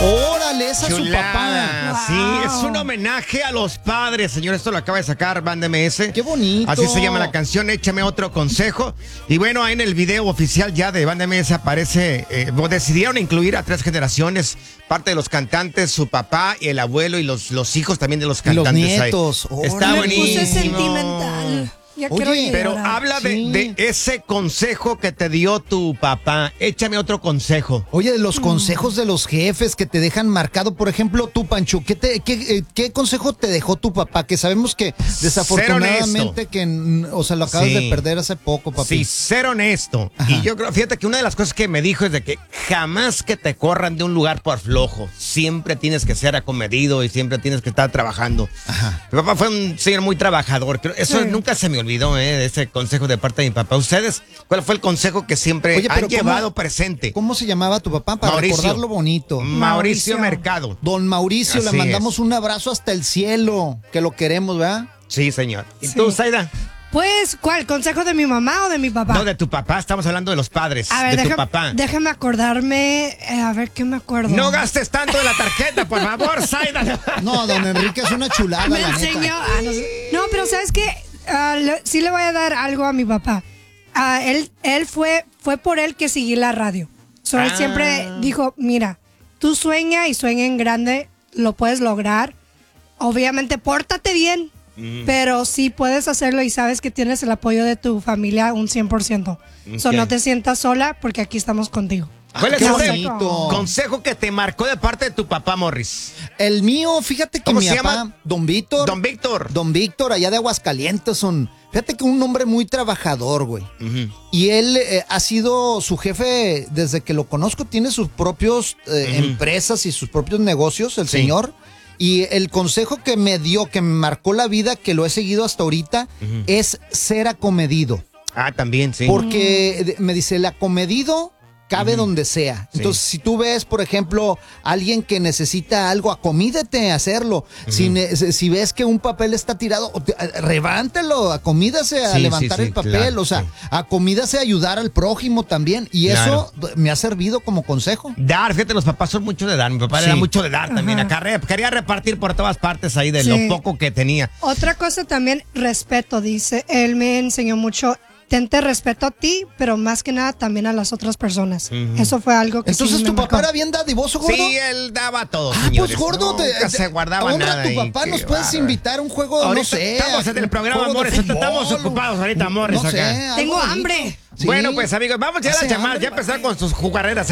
Órale, esa es su Chulada. papá. Sí, es un homenaje a los padres, señor. Esto lo acaba de sacar Banda MS. Qué bonito. Así se llama la canción, Échame Otro Consejo. Y bueno, ahí en el video oficial ya de Banda MS aparece, decidieron incluir a 3 generaciones, parte de los cantantes, su papá y el abuelo y los hijos también de los cantantes. Y los nietos. Ahí. Está Me buenísimo. puse sentimental. Ya Oye, quiero llorar. Pero habla de ese consejo que te dio tu papá. Échame otro consejo. Oye, de los consejos de los jefes que te dejan marcado, por ejemplo, tú, Pancho, ¿qué consejo te dejó tu papá? Que sabemos que desafortunadamente lo acabas de perder hace poco, papi. Sí, ser honesto. Ajá. Y yo creo, fíjate que una de las cosas que me dijo es de que jamás que te corran de un lugar por flojo. Siempre tienes que ser acomedido y siempre tienes que estar trabajando. Ajá. Mi papá fue un señor muy trabajador. Eso nunca se me olvidó, ese consejo de parte de mi papá. ¿Ustedes cuál fue el consejo que siempre han llevado presente? ¿Cómo se llamaba tu papá? Para recordarlo bonito. Mauricio Mercado. Don Mauricio, Así le mandamos un abrazo hasta el cielo, que lo queremos, ¿verdad? Sí, señor. ¿Y Sí. tú, Zaida? Pues, ¿cuál? ¿Consejo de mi mamá o de mi papá? No, de tu papá. Estamos hablando de los padres. A ver, de tu papá. déjame acordarme. A ver, ¿qué me acuerdo? No gastes tanto de la tarjeta, por favor, Zaida. No, don Enrique es una chulada, Me la enseñó. neta. No, pero ¿sabes qué? Sí le voy a dar algo a mi papá. Él fue por él que seguí la radio. Él siempre dijo, mira, tú sueña y sueña en grande, lo puedes lograr. Obviamente, pórtate bien, pero sí puedes hacerlo y sabes que tienes el apoyo de tu familia un 100%. No te sientas sola porque aquí estamos contigo. ¿Cuál es qué ese bonito. consejo que te marcó de parte de tu papá, Morris? El mío, fíjate que ¿Cómo mi se papá, llama? Don Víctor. Don Víctor. Don Víctor, allá de Aguascalientes, fíjate que un hombre muy trabajador, güey. Y él ha sido su jefe desde que lo conozco, tiene sus propios empresas y sus propios negocios, el señor. Y el consejo que me dio, que me marcó la vida, que lo he seguido hasta ahorita, es ser acomedido. Ah, también, sí. Porque me dice, el acomedido cabe donde sea. Entonces, si tú ves, por ejemplo, alguien que necesita algo, acomídate a hacerlo. Si ves que un papel está tirado, revántelo, acomídase a levantar el papel. Claro, o sea, acomídase a ayudar al prójimo también. Y eso me ha servido como consejo. Dar, fíjate, los papás son mucho de dar. Mi papá era mucho de dar también. Acá quería repartir por todas partes ahí de lo poco que tenía. Otra cosa también, respeto, dice. Él me enseñó mucho. Tente respeto a ti, pero más que nada también a las otras personas. Eso fue algo que Entonces, sí ¿tu me papá marcó. era bien dadivoso, gordo? Sí, él daba todo, señores. Pues, gordo, nunca se guardaba honra nada. a tu papá, y nos qué puedes bárbaro. invitar a un juego, Ahorita no sé. estamos en el programa, juego de Morris. fútbol, Estamos ocupados ahorita, Morris, no acá. sé, algo Tengo bonito. hambre. Sí. Bueno, pues, amigos, vamos ya a las Hace llamadas. hambre, Ya empezar con sus jugarreras.